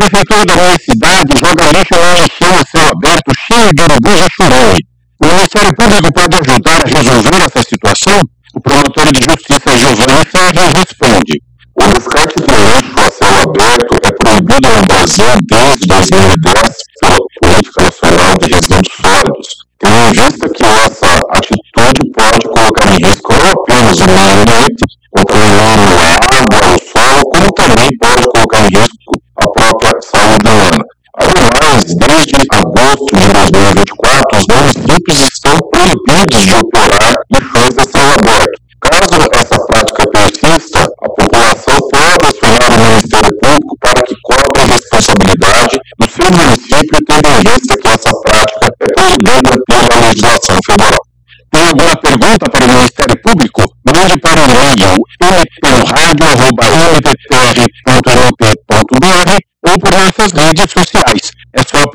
prefeitura da minha cidade joga lixo lá em cima, céu aberto, cheio de urubus e churume. O Ministério Público pode ajudar a resolver essa situação? O promotor de justiça Giovanni Ferri responde: o descarte de lixo a céu aberto é proibido no Brasil desde 2010 pela Política Nacional de Resíduos Sólidos, tendo em vista que essa atitude pode colocar em risco não apenas o meio ambiente, contaminando a água, o solo, como também pode colocar em risco a própria saúde humana. Ademais, desde agosto de 2024, os municípios estão proibidos de operar lixões a céu aberto. Caso essa prática persista, a população pode acionar o Ministério Público para que cobre a responsabilidade do seu município, tendo em vista que essa prática é proibida pela legislação federal. Tem alguma pergunta para o Ministério Público? Mande para o e-mail mpradio@mppr.mp.br ou por nossas redes sociais. É só